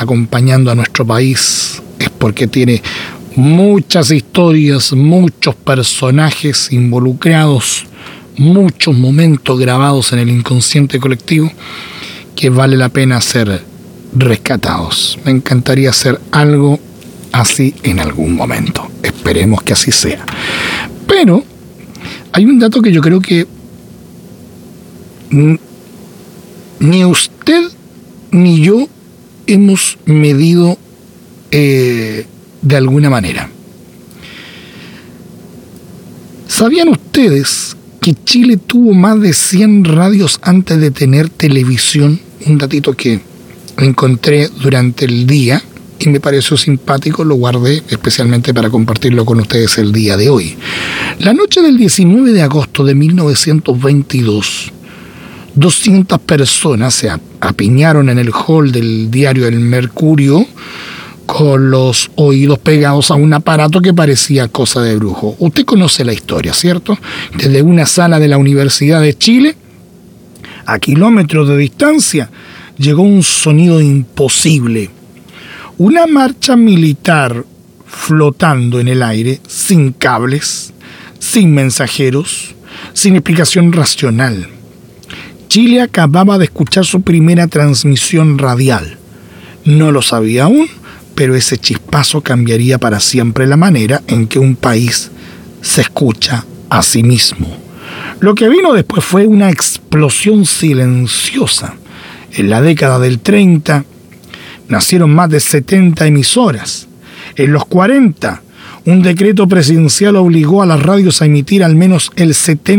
acompañando a nuestro país es porque tiene muchas historias, muchos personajes involucrados, muchos momentos grabados en el inconsciente colectivo que vale la pena ser rescatados. Me encantaría hacer algo así en algún momento. Esperemos que así sea. Pero hay un dato que yo creo que ni usted ni yo hemos medido de alguna manera. ¿Sabían ustedes que Chile tuvo más de 100 radios antes de tener televisión? Un datito que encontré durante el día y me pareció simpático, lo guardé especialmente para compartirlo con ustedes el día de hoy. La noche del 19 de agosto de 1922, 200 personas se apiñaron en el hall del diario El Mercurio con los oídos pegados a un aparato que parecía cosa de brujo. Usted conoce la historia, ¿cierto? Desde una sala de la Universidad de Chile, a kilómetros de distancia, llegó un sonido imposible. Una marcha militar flotando en el aire, sin cables, sin mensajeros, sin explicación racional. Chile acababa de escuchar su primera transmisión radial. No lo sabía aún, pero ese chispazo cambiaría para siempre la manera en que un país se escucha a sí mismo. Lo que vino después fue una explosión silenciosa. En la década del 30 nacieron más de 70 emisoras. En los 40, un decreto presidencial obligó a las radios a emitir al menos el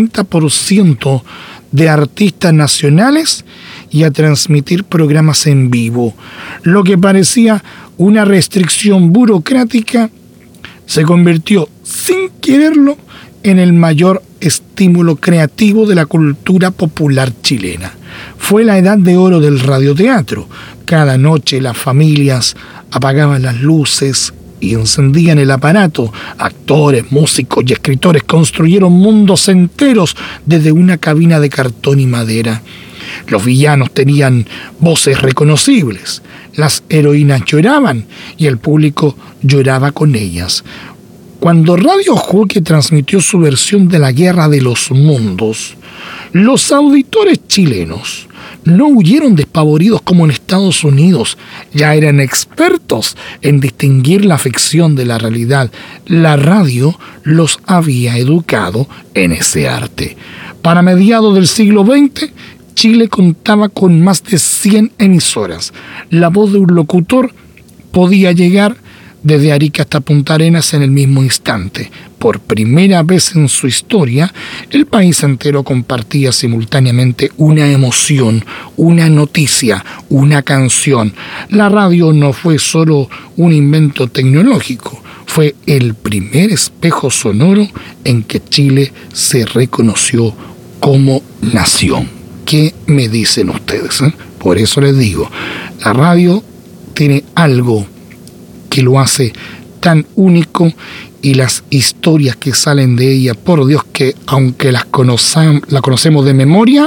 70% de artistas nacionales y a transmitir programas en vivo. Lo que parecía una restricción burocrática se convirtió, sin quererlo, en el mayor estímulo creativo de la cultura popular chilena. Fue la edad de oro del radioteatro. Cada noche las familias apagaban las luces y encendían el aparato. Actores, músicos y escritores construyeron mundos enteros desde una cabina de cartón y madera. Los villanos tenían voces reconocibles. Las heroínas lloraban y el público lloraba con ellas. Cuando Radio Jockey transmitió su versión de la Guerra de los Mundos, los auditores chilenos no huyeron despavoridos como en Estados Unidos. Ya eran expertos en distinguir la ficción de la realidad. La radio los había educado en ese arte. Para mediados del siglo XX, Chile contaba con más de 100 emisoras. La voz de un locutor podía llegar desde Arica hasta Punta Arenas en el mismo instante. Por primera vez en su historia, el país entero compartía simultáneamente una emoción, una noticia, una canción. La radio no fue solo un invento tecnológico, fue el primer espejo sonoro en que Chile se reconoció como nación. ¿Qué me dicen ustedes? Por eso les digo, la radio tiene algo que lo hace tan único y las historias que salen de ella, por Dios, que aunque la conocemos de memoria,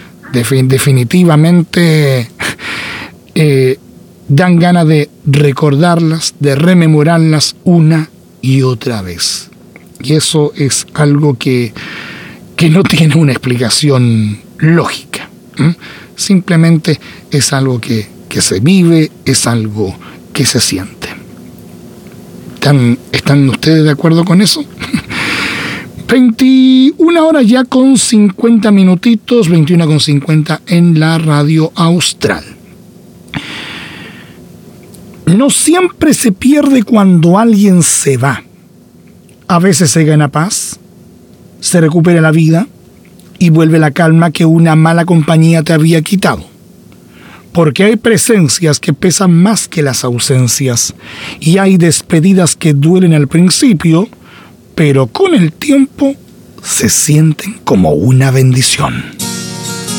definitivamente dan ganas de recordarlas, de rememorarlas una y otra vez. Y eso es algo que no tiene una explicación lógica. Simplemente es algo que se vive, es algo que se siente. ¿Están ustedes de acuerdo con eso? 21 horas ya con 50 minutitos, 21 con 50 en la radio austral. No siempre se pierde cuando alguien se va. A veces se gana paz, se recupera la vida y vuelve la calma que una mala compañía te había quitado. Porque hay presencias que pesan más que las ausencias y hay despedidas que duelen al principio, pero con el tiempo se sienten como una bendición.